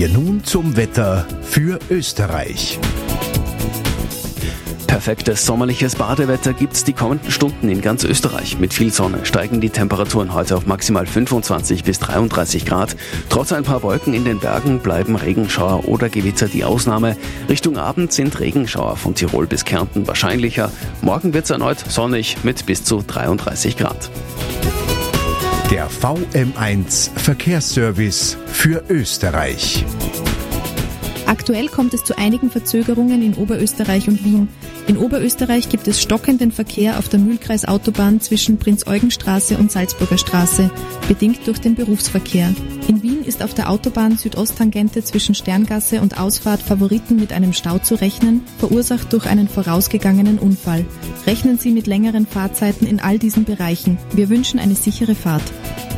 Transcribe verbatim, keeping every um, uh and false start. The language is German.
wir nun zum Wetter für Österreich. Perfektes sommerliches Badewetter gibt's die kommenden Stunden in ganz Österreich. Mit viel Sonne steigen die Temperaturen heute auf maximal fünfundzwanzig bis dreiunddreißig Grad. Trotz ein paar Wolken in den Bergen bleiben Regenschauer oder Gewitter die Ausnahme. Richtung Abend sind Regenschauer von Tirol bis Kärnten wahrscheinlicher. Morgen wird's erneut sonnig mit bis zu dreiunddreißig Grad. Der V M eins Verkehrsservice für Österreich. Aktuell kommt es zu einigen Verzögerungen in Oberösterreich und Wien. In Oberösterreich gibt es stockenden Verkehr auf der Mühlkreisautobahn zwischen Prinz-Eugen-Straße und Salzburger Straße, bedingt durch den Berufsverkehr. In Wien ist auf der Autobahn Südosttangente zwischen Sterngasse und Ausfahrt Favoriten mit einem Stau zu rechnen, verursacht durch einen vorausgegangenen Unfall. Rechnen Sie mit längeren Fahrzeiten in all diesen Bereichen. Wir wünschen eine sichere Fahrt.